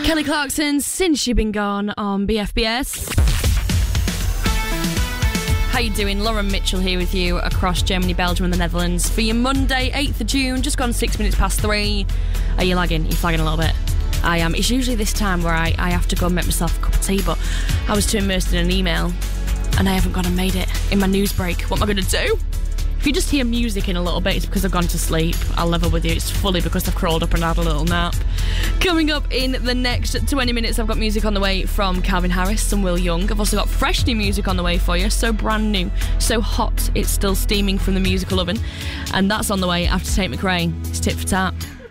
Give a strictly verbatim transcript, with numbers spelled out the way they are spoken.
Kelly Clarkson, Since You've Been Gone on B F B S. How you doing? Lauren Mitchell here with you across Germany, Belgium and the Netherlands for your Monday, eighth of June, just gone six minutes past three. Are you lagging? Are you flagging a little bit? I am. It's usually this time where I, I have to go and make myself a cup of tea, but I was too immersed in an email and I haven't gone and made it in my news break. What am I going to do? If you just hear music in a little bit, it's because I've gone to sleep. I'll level with you. It's fully because I've crawled up and had a little nap. Coming up in the next twenty minutes, I've got music on the way from Calvin Harris and Will Young. I've also got fresh new music on the way for you. So brand new, so hot, it's still steaming from the musical oven. And that's on the way after Tate McRae. It's Tit for Tat.